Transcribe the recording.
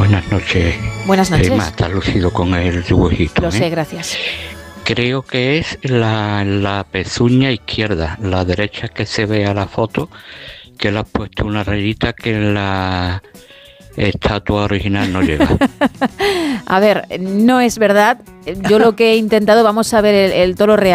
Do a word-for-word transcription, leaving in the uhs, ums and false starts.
Buenas noches. Buenas noches. Emma, está lucido con el dibujito. Lo ¿eh? sé, gracias. Creo que es la, la pezuña izquierda, la derecha que se ve a la foto, que le has puesto una rayita que en la estatua original no lleva. A ver, no es verdad. Yo lo que he intentado, vamos a ver el, el toro real.